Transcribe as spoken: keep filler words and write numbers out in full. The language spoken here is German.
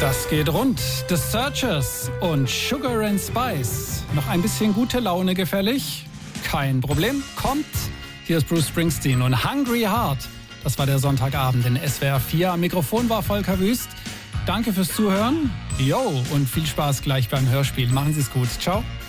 Das geht rund. The Searchers und Sugar and Spice. Noch ein bisschen gute Laune gefällig? Kein Problem, kommt. Hier ist Bruce Springsteen und Hungry Heart. Das war der Sonntagabend in S W R vier. Am Mikrofon war Volker Wüst. Danke fürs Zuhören. Jo, und viel Spaß gleich beim Hörspiel. Machen Sie es gut. Ciao.